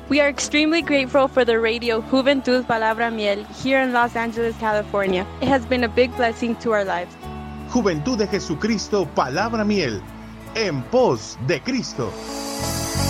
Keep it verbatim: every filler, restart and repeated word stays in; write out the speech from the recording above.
We are extremely grateful for the radio Juventud Palabra Miel here in Los Angeles, California. It has been a big blessing to our lives. Juventud de Jesucristo, Palabra Miel, en pos de Cristo.